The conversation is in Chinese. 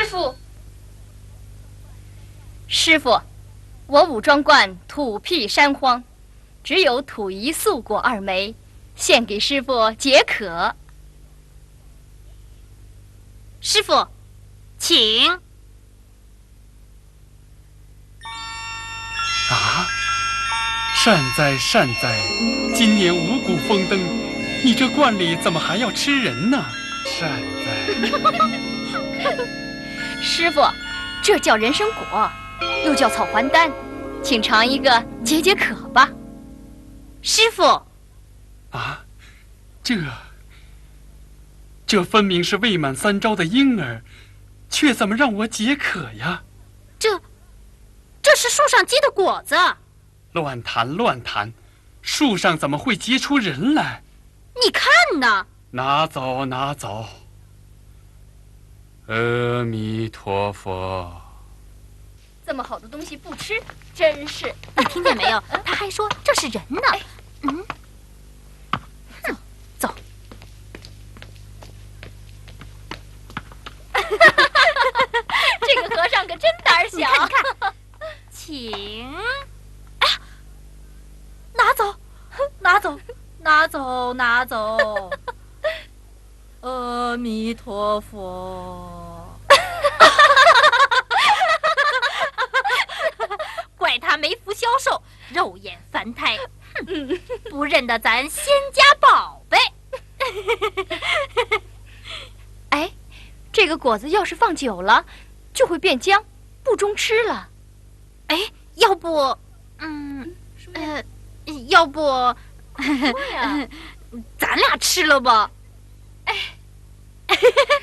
傅，师傅，我武装观土僻山荒，只有土宜素果2枚，献给师傅解渴。 师傅，请。 啊！善哉善哉，今年五谷丰登，你这观里怎么还要吃人呢？善哉。 师傅，这叫人参果，又叫草还丹，请尝一个解解渴吧。 师傅， 啊，这分明是未满3朝的婴儿，却怎么让我解渴呀？ 这是树上结的果子。 乱谈乱谈，树上怎么会结出人来？ 你看呢？ 拿走拿走。阿弥陀佛。 这么好的东西不吃，真是…… 你听见没有？他还说这是人呢。走。 这个和尚可真胆小。 你看，请。哎呀，拿走，拿走，拿走，拿走。阿弥陀佛。怪他没福消受，肉眼凡胎，不认得咱仙家宝贝。 哎，这个果子要是放久了，就会变僵，不中吃了。 哎，要不，要不， 说呀， 咱俩吃了吧？ 哎。